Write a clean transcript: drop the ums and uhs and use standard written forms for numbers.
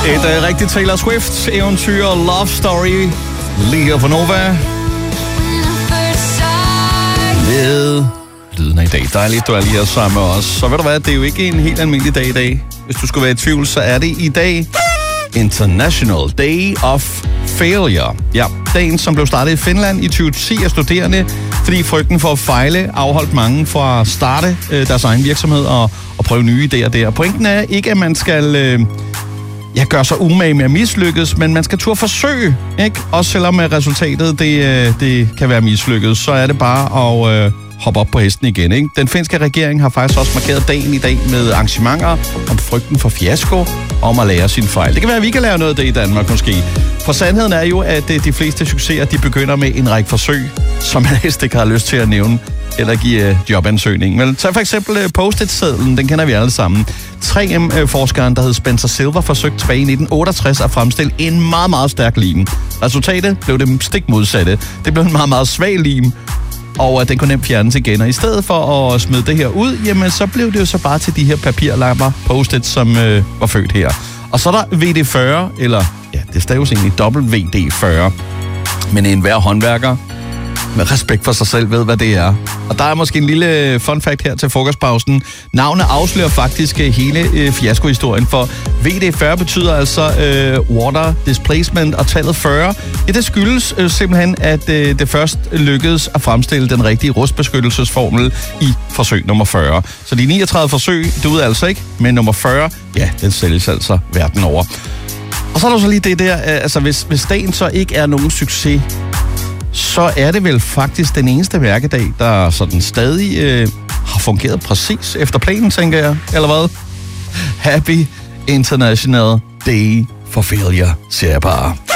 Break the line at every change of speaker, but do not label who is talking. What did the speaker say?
Et rigtigt Taylor Swift eventyr, Love Story, lige her på Nova. Ved lyden af i dag. Dejligt, du er lige her sammen med os. Så ved du hvad, det er jo ikke en helt almindelig dag i dag. Hvis du skulle være i tvivl, så er det i dag International Day of Failure. Ja, dagen, som blev startet i Finland i 2010 af studerende, fordi frygten for at fejle afholdt mange fra at starte deres egen virksomhed og prøve nye idéer der. Pointen er ikke, at man skal gøre sig umage med at mislykkes, men man skal turde forsøge, ikke? Også selvom resultatet det kan være mislykket, så er det bare at hoppe op på hesten igen, ikke? Den finske regering har faktisk også markeret dagen i dag med arrangementer om frygten for fiasko og om at lære sin fejl. Det kan være, at vi kan lære noget af det i Danmark måske. For sandheden er jo, at de fleste succeser, de begynder med en række forsøg, som man helst ikke har lyst til at nævne eller give jobansøgning. Men tag for eksempel post-it-sedlen, den kender vi alle sammen. 3M-forskeren, der hed Spencer Silver, forsøgte tilbage i 1968 at fremstille en meget, meget stærk lim. Resultatet blev det stik modsatte. Det blev en meget, meget svag lim, og den kunne nemt fjernes igen. Og i stedet for at smide det her ud, jamen så blev det jo så bare til de her papirlamper, post-it, som var født her. Og så er der WD-40, eller ja, det staves egentlig WD-40. Men enhver håndværker med respekt for sig selv ved, hvad det er. Og der er måske en lille fun fact her til frokostpausen. Navnet afslører faktisk hele fiaskohistorien, for WD-40 betyder altså water displacement, og tallet 40. Ja, det skyldes simpelthen, at det først lykkedes at fremstille den rigtige rustbeskyttelsesformel i forsøg nummer 40. Så de 39 forsøg duede altså ikke, men nummer 40, ja, den sælges altså verden over. Og så er der så lige det der, altså hvis dagen så ikke er nogen succes, så er det vel faktisk den eneste mærkedag, der sådan stadig har fungeret præcis efter planen, tænker jeg. Eller hvad? Happy International Day for Failure, siger jeg bare.